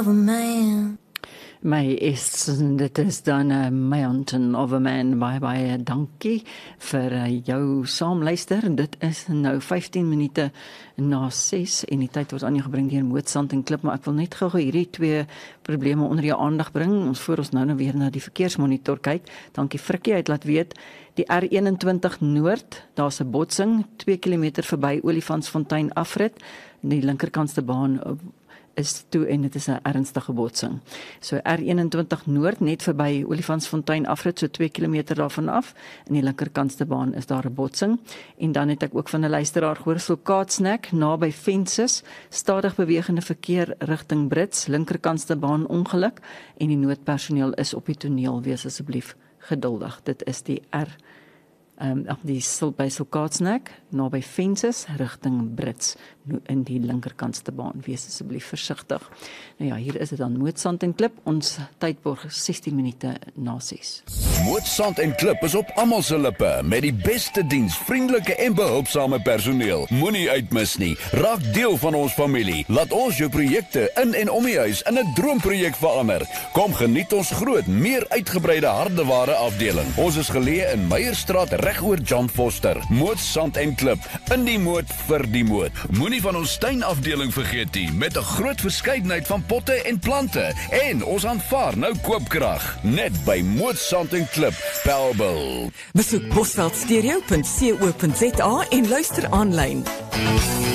of a man. Dit is dan 'n Mountain of a Man. Baie dankie vir jou saamluister. Dit is nou 15 minute na 6 en die tyd word aan jou gebring deur Moodsand en Klip, maar ek wil net gou hierdie twee probleme onder jou aandag bring, voor ons nou weer na die verkeersmonitor kyk. Dankie Frikkie, hy het laat weet, die R21 Noord, daar's 'n botsing, 2 km verby Olifantsfontein afrit, die linkerkantste baan is toe en dit is 'n ernstige botsing. So R21 Noord net verby Olifantsfontein afrit, so 2 km daarvan af. In die linkerkantste baan is daar 'n botsing. En dan het ek ook van 'n luisteraar gehoor, so Kaatsnek naby Fences, stadig bewegende verkeer rigting Brits, linkerkantste baan ongeluk en die noodpersoneel is op die toneel, wees asseblief geduldig. Dit is die die by Kaatsnek naby Fences rigting Brits in die linkerkantste baan. Wees asseblief versigtig. Nou ja, hier is dit dan Moodsand en Klip. Ons tydborg 16 minute na 6. Moodsand en Klip is op almal se lippe met die beste diens, vriendelike en behulpsame personeel. Moenie uitmis nie. Raak deel van ons familie. Laat ons jou projekte in en om die huis in 'n droomprojek verander. Kom geniet ons groot, meer uitgebreide hardeware afdeling. Ons is geleë in Meyerstraat reg oor John Foster. Moodsand en Klip, in die moed vir die moed. Moenie van ons tuinafdeling vergeet nie, met 'n groot verskeidenheid van potte en plante. En ons aanvaar nou koopkrag, net by Moodsand en Klip, Bellville. Besoek bosveldstereo.co.za en luister aanlyn.